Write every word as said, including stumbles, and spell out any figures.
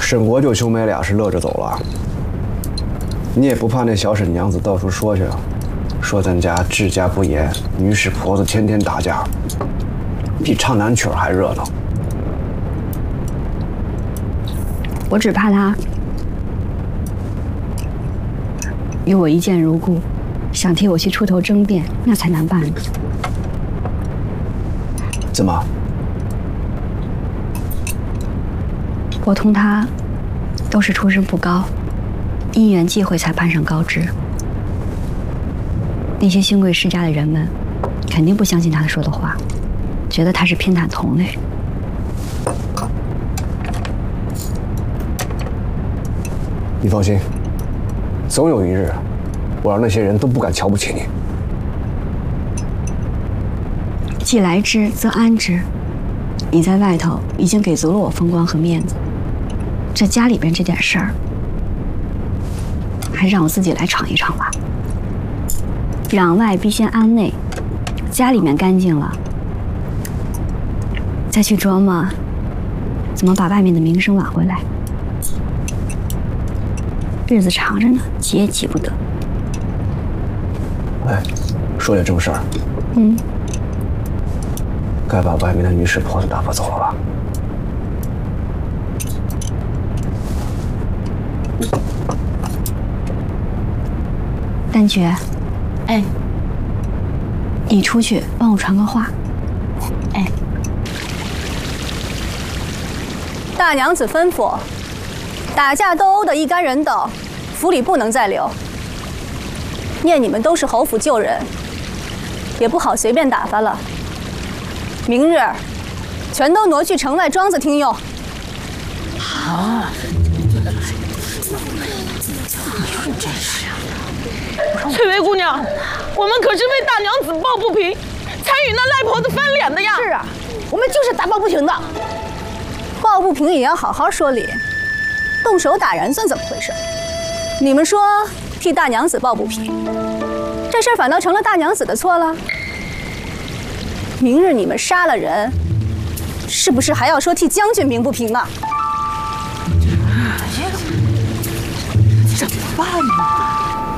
沈国舅兄妹俩是乐着走了，你也不怕那小沈娘子到处说去，说咱家治家不严，女使婆子天天打架，比唱南曲还热闹。 我只怕他与我一见如故，想替我去出头争辩，那才难办。 怎么？ 我同他都是出身不高，因缘际会才攀上高枝。那些勋贵世家的人们肯定不相信他说的话，觉得他是偏袒同类。 你放心，总有一日，我让那些人都不敢瞧不起你。 既来之则安之，你在外头已经给足了我风光和面子，这家里边这点事儿，还让我自己来闯一闯吧。攘外必先安内，家里面干净了，再去琢磨怎么把外面的名声挽回来。日子长着呢，急也急不得。 哎，说点正事儿。 嗯。 该把外面的女使婆子打发走了吧？ 丹爵， 哎， 你出去帮我传个话。 哎， 大娘子吩咐，打架斗殴的一干人等，府里不能再留。念你们都是侯府旧人，也不好随便打发了。明日，全都挪去城外庄子听用。 好。 翠微姑娘，我们可是为大娘子抱不平，才与那赖婆子翻脸的呀！ 是啊，我们就是打抱不平的。 抱不平也要好好说理，动手打人算怎么回事？你们说替大娘子抱不平，这事儿反倒成了大娘子的错了。明日你们杀了人，是不是还要说替将军鸣不平啊？ 怎么办呢？